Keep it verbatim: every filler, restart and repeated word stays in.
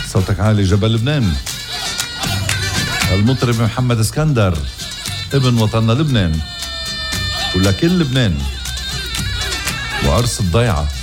صوتك عالي جبل لبنان. المطرب محمد اسكندر ابن وطننا لبنان ولكن لبنان وعرس الضيعة.